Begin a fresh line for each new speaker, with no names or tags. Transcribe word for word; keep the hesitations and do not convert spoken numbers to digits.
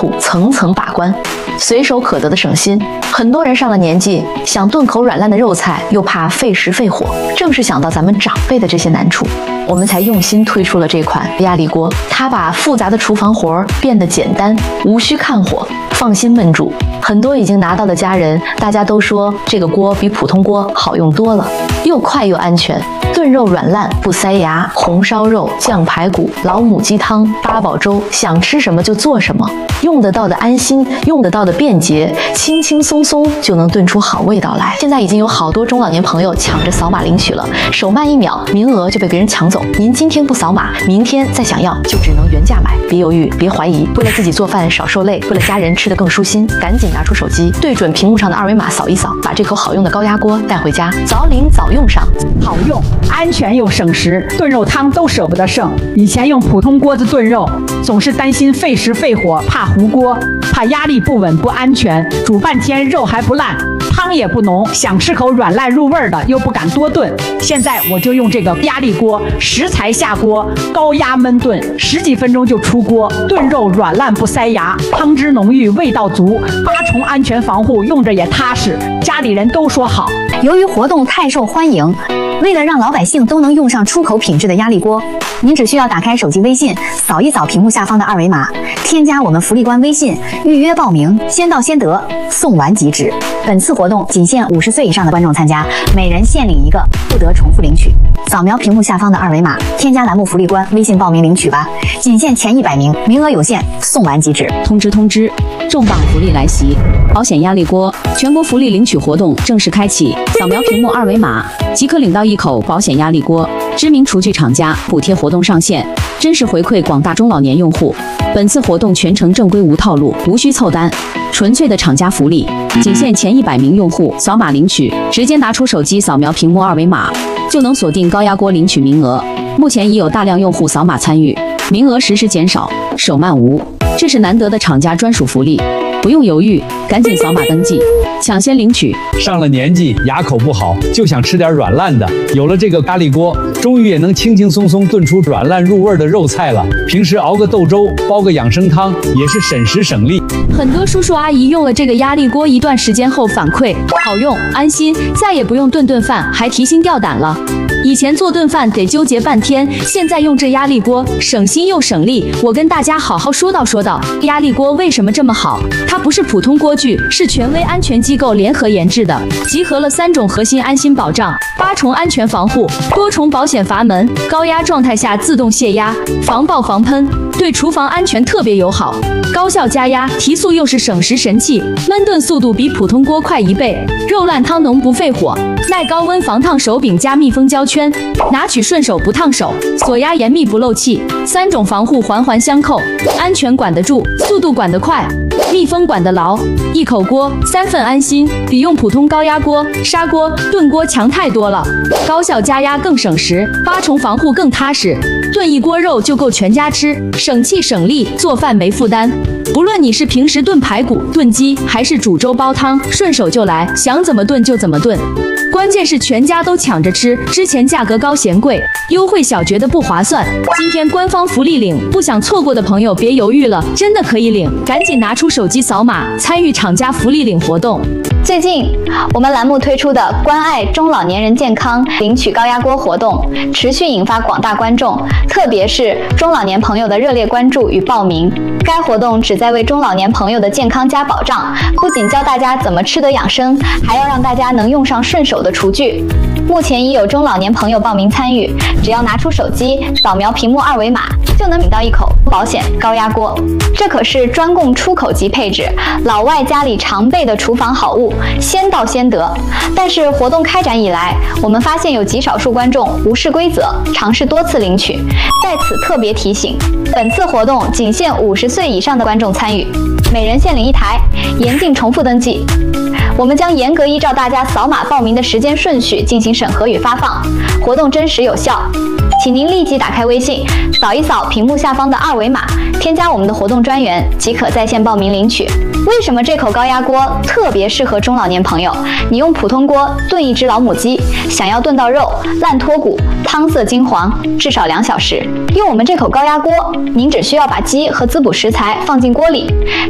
苦层层把关，随手可得的省心。很多人上了年纪，想炖口软烂的肉菜，又怕费时费火，正是想到咱们长辈的这些难处，我们才用心推出了这款压力锅。它把复杂的厨房活儿变得简单，无需看火，放心焖煮。很多已经拿到的家人，大家都说这个锅比普通锅好用多了，又快又安全。炖肉软烂不塞牙，红烧肉、酱排骨、老母鸡汤、八宝粥，想吃什么就做什么，用得到的安心，用得到的便捷，轻轻松松就能炖出好味道来。现在已经有好多中老年朋友抢着扫码领取了，手慢一秒，名额就被别人抢走。您今天不扫码，明天再想要就只能原价买。别犹豫，别怀疑，为了自己做饭少受累，为了家人吃得更舒心，赶紧拿出手机，对准屏幕上的二维码扫一扫，把这口好用的高压锅带回家，早领早用上。
好用、安全又省时，炖肉汤都舍不得剩。以前用普通锅子炖肉，总是担心费时费火，怕糊锅，怕压力不稳不安全，煮半天肉还不烂，汤也不浓，想吃口软烂入味的，又不敢多炖。现在我就用这个压力锅，食材下锅，高压焖炖，十几分钟就出锅，炖肉软烂不塞牙，汤汁浓郁，味道足，八重安全防护，用着也踏实，家里人都说好。
由于活动太受欢迎，为了让老百姓都能用上出口品质的压力锅，您只需要打开手机微信，扫一扫屏幕下方的二维码，添加我们福利官微信，预约报名，先到先得，送完即止。本次活动仅限五十岁以上的观众参加，每人限领一个，不得重复领取。扫描屏幕下方的二维码，添加栏目福利官微信报名领取吧，仅限前一百名，名额有限，送完即止。
通知通知，重磅福利来袭！保险压力锅全国福利领取活动正式开启，扫描屏幕二维码即可领到一口保险压力锅。知名厨具厂家补贴活动上线，真实回馈广大中老年用户。本次活动全程正规无套路，无需凑单，纯粹的厂家福利，仅限前一百名用户扫码领取，直接拿出手机扫描屏幕二维码，就能锁定高压锅领取名额。目前已有大量用户扫码参与，名额实时减少，手慢无，这是难得的厂家专属福利，不用犹豫，赶紧扫码登记，抢先领取。
上了年纪，牙口不好，就想吃点软烂的，有了这个压力锅，终于也能轻轻松松炖出软烂入味的肉菜了。平时熬个豆粥，煲个养生汤，也是省时省力。
很多叔叔阿姨用了这个压力锅一段时间后反馈，好用、安心，再也不用顿顿饭还提心吊胆了。以前做顿饭得纠结半天，现在用这压力锅省心又省力。我跟大家好好说道说道，压力锅为什么这么好？它不是普通锅具，是权威安全机构联合研制的，集合了三种核心安心保障、八重安全防护、多重保险阀门，高压状态下自动泄压，防爆防喷，对厨房安全特别友好，高效加压提速又是省时神器，焖炖速度比普通锅快一倍，肉烂汤浓不费火，耐高温防烫手柄加密封胶圈，拿取顺手不烫手，锁压严密不漏气，三种防护环环相扣，安全管得住，速度管得快，密封管得牢，一口锅三份安心，比用普通高压锅、砂锅、炖锅强太多了。高效加压更省时，八重防护更踏实，炖一锅肉就够全家吃，省气省力，做饭没负担。不论你是平时炖排骨、炖鸡，还是煮粥煲汤，顺手就来，想怎么炖就怎么炖。关键是全家都抢着吃，之前价格高嫌贵，优惠小觉得不划算。今天官方福利领，不想错过的朋友别犹豫了，真的可以领，赶紧拿出手机扫码参与厂家福利领活动。
最近，我们栏目推出的关爱中老年人健康领取高压锅活动，持续引发广大观众，特别是中老年朋友的热烈关注与报名。该活动旨在为中老年朋友的健康加保障，不仅教大家怎么吃得养生，还要让大家能用上顺手的厨具。目前已有中老年朋友报名参与，只要拿出手机扫描屏幕二维码，就能领到一口保险高压锅。这可是专供出口级配置，老外家里常备的厨房好物，先到先得。但是活动开展以来，我们发现有极少数观众无视规则，尝试多次领取。在此特别提醒，本次活动仅限五十岁以上的观众参与，每人限领一台，严禁重复登记。我们将严格依照大家扫码报名的时间顺序进行审核与发放，活动真实有效。请您立即打开微信，扫一扫屏幕下方的二维码，添加我们的活动专员，即可在线报名领取。为什么这口高压锅特别适合中老年朋友？你用普通锅炖一只老母鸡，想要炖到肉烂脱骨，汤色金黄，至少两小时。用我们这口高压锅，您只需要把鸡和滋补食材放进锅里，